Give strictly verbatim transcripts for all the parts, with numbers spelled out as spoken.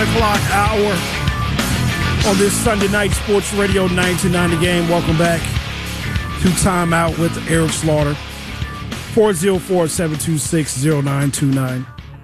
o'clock hour on this Sunday night, Sports Radio ninety-two point nine The Game. Welcome back to Timeout with Eric Slaughter. four oh four, seven two six, oh nine two nine.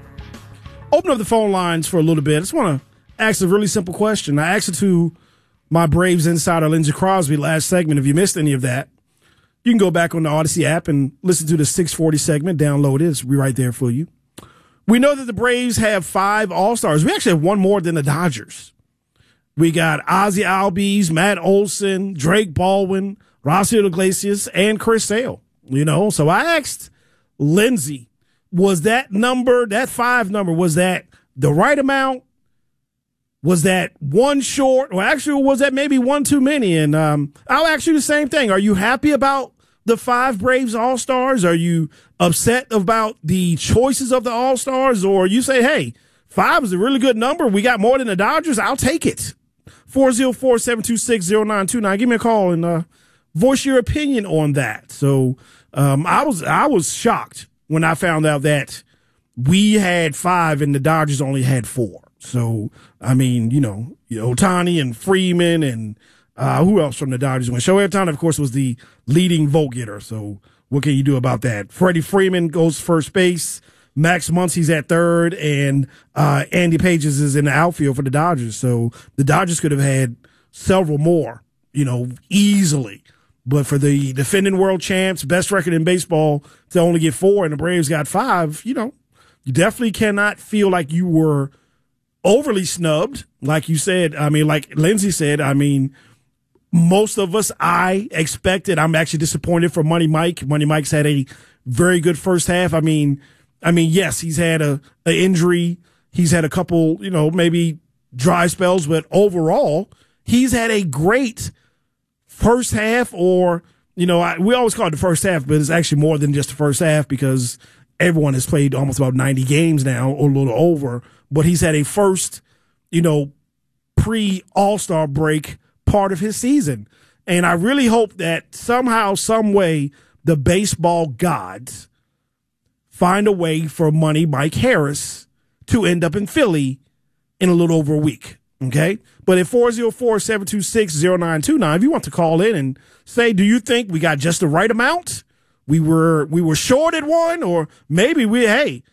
Open up the phone lines for a little bit. I just want to ask a really simple question. I asked it to my Braves insider, Lindsey Crosby, last segment. If you missed any of that, you can go back on the Odyssey app and listen to the six forty segment. Download it. It's right there for you. We know that the Braves have five All-Stars. We actually have one more than the Dodgers. We got Ozzie Albies, Matt Olson, Drake Baldwin, Raisel Iglesias, and Chris Sale. You know, so I asked Lindsey, was that number, that five number, was that the right amount? Was that one short? Or actually, was that maybe one too many? And um, I'll ask you the same thing. Are you happy about the five Braves All-Stars? Are you upset about the choices of the All-Stars? Or you say, hey, five is a really good number. We got more than the Dodgers. I'll take it. four oh four, seven two six, oh nine two nine. Give me a call and uh, voice your opinion on that. So um, I was I was shocked when I found out that we had five and the Dodgers only had four. So, I mean, you know, Ohtani and Freeman and uh, who else from the Dodgers went? Shohei Ohtani, of course, was the leading vote getter. So what can you do about that? Freddie Freeman goes first base. Max Muncy's at third, and uh, Andy Pages is in the outfield for the Dodgers. So the Dodgers could have had several more, you know, easily. But for the defending world champs, best record in baseball, to only get four and the Braves got five, you know, you definitely cannot feel like you were overly snubbed. Like you said, I mean, like Lindsey said, I mean, most of us, I expected, I'm actually disappointed for Money Mike. Money Mike's had a very good first half. I mean, I mean, yes, he's had a, a injury. He's had a couple, you know, maybe dry spells, but overall, he's had a great first half. Or, you know, I, we always call it the first half, but it's actually more than just the first half because everyone has played almost about ninety games now, or a little over. But he's had a first, you know, pre-All-Star break part of his season. And I really hope that somehow, some way, the baseball gods find a way for Money Mike Harris to end up in Philly in a little over a week, okay? But at four oh four, seven two six, oh nine two nine, if you want to call in and say, do you think we got just the right amount? We were we were short at one, or maybe we, hey,